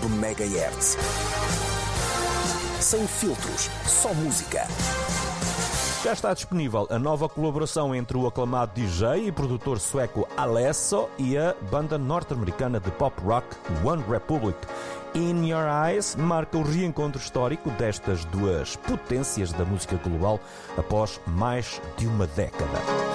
MHz. Sem filtros, só música. Já está disponível a nova colaboração entre o aclamado DJ e produtor sueco Alesso e a banda norte-americana de pop rock One Republic. In Your Eyes marca o reencontro histórico destas duas potências da música global após mais de uma década.